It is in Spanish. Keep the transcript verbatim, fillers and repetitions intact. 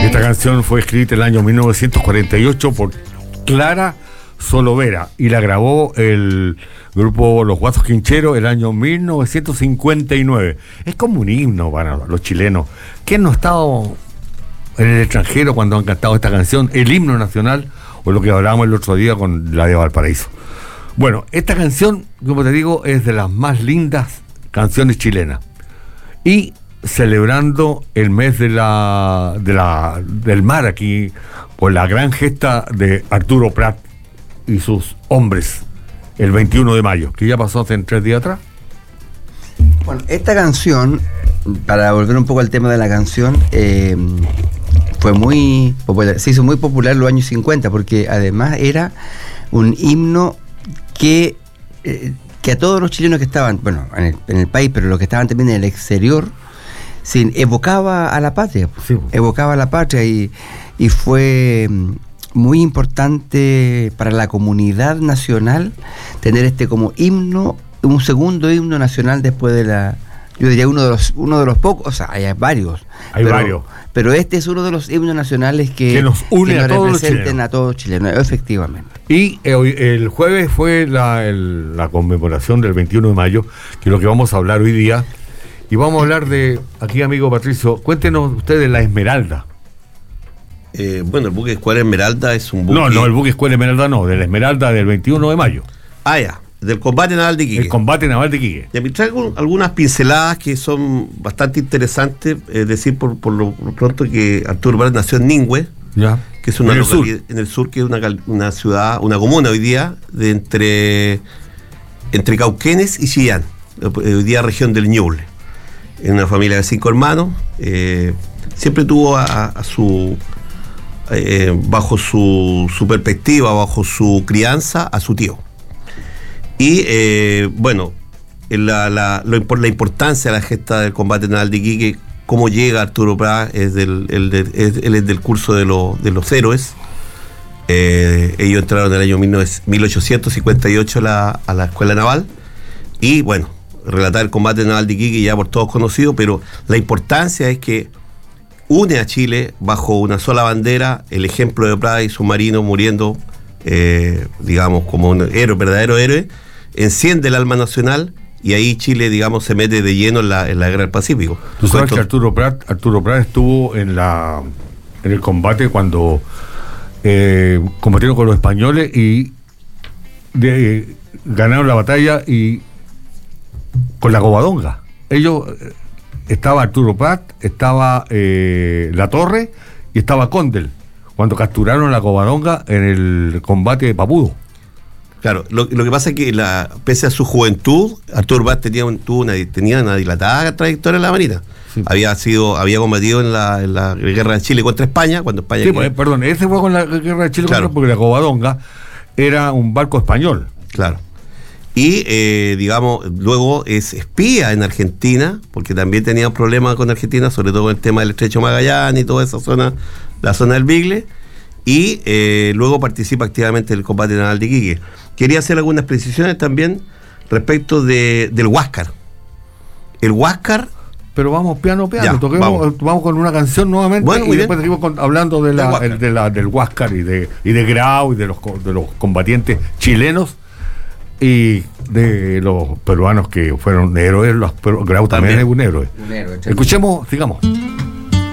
Esta canción fue escrita en el año mil novecientos cuarenta y ocho por Clara Solovera y la grabó el grupo Los Guasos Quincheros el año mil novecientos cincuenta y nueve. Es como un himno para los chilenos. ¿Quién no ha estado en el extranjero cuando han cantado esta canción? El himno nacional, o lo que hablábamos el otro día con la de Valparaíso. Bueno, esta canción, como te digo, es de las más lindas canciones chilenas. Y celebrando el mes de la, de la del mar aquí, por la gran gesta de Arturo Prat y sus hombres, el veintiuno de mayo, que ya pasó hace tres días atrás. Bueno, esta canción, para volver un poco al tema de la canción, eh, fue muy popular, se hizo muy popular en los años cincuenta, porque además era un himno que, eh, que a todos los chilenos que estaban, bueno, en el, en el país, pero los que estaban también en el exterior, sí, evocaba a la patria, sí. evocaba a la patria y, y fue muy importante para la comunidad nacional tener este como himno, un segundo himno nacional después de la, yo diría uno de los uno de los pocos, o sea, hay varios, hay pero, varios, pero este es uno de los himnos nacionales que, que nos une que a nos todos los representen a todos los chilenos, efectivamente. Y eh, el jueves fue la, el, la conmemoración del veintiuno de mayo, que es lo que vamos a hablar hoy día. Y vamos a hablar de, aquí amigo Patricio, cuéntenos ustedes la Esmeralda. Eh, bueno, el buque Escuela Esmeralda es un buque... No, no, el buque Escuela Esmeralda no, de la Esmeralda del veintiuno de mayo. Ah, ya, del combate naval de Iquique. El combate naval de Iquique. Y me traigo algunas pinceladas que son bastante interesantes, es decir, por, por lo por pronto que Arturo Prat nació en Ningüe, ya. que es una en el localidad sur. en el sur, que es una, una ciudad, una comuna hoy día, de entre, entre Cauquenes y Chillán, hoy día región del Ñuble. En una familia de cinco hermanos, eh, siempre tuvo a, a su, eh, bajo su, su perspectiva, bajo su crianza, a su tío. Y eh, bueno, la, la, lo, la importancia de la gesta del combate naval de Iquique, cómo llega Arturo Prat, es del, el de, es, él es del curso de, lo, de los héroes. Eh, ellos entraron en el año mil ochocientos cincuenta y ocho a la, a la escuela naval, y bueno, relatar el combate naval de Iquique ya por todos conocido, pero la importancia es que une a Chile bajo una sola bandera, el ejemplo de Prat y sus marinos muriendo, eh, digamos, como un héroe, verdadero héroe, enciende el alma nacional, y ahí Chile, digamos, se mete de lleno en la, en la guerra del Pacífico. Tú sabes que Arturo Prat, Arturo Prat estuvo en la en el combate cuando eh, combatieron con los españoles y de, eh, ganaron la batalla y con la Covadonga. Ellos, estaba Arturo Prat, estaba eh, La Torre y estaba Condel, cuando capturaron la Covadonga en el combate de Papudo. Claro, lo, lo que pasa es que la, pese a su juventud, Arturo Prat tenía, un, tuvo una, tenía una dilatada trayectoria en la Marina. Sí. Había sido, había combatido en la, en la guerra de Chile contra España, cuando España... Sí, pues, perdón, ese fue con la guerra de Chile, claro, contra, porque la Covadonga era un barco español. Claro. Y, eh, digamos, luego es espía en Argentina, porque también tenía problemas con Argentina, sobre todo con el tema del Estrecho Magallanes y toda esa zona, la zona del Bigle, y eh, luego participa activamente en el combate naval de Iquique. Quería hacer algunas precisiones también respecto de, del Huáscar. El Huáscar... Pero vamos piano piano, ya, toquemos, vamos. vamos con una canción nuevamente, bueno, y después seguimos con, hablando de la, el, de la, del Huáscar y de, y de Grau y de los, de los combatientes chilenos y de los peruanos que fueron héroes. Los, Grau también, también es un héroe. Un héroe. Escuchemos, sigamos.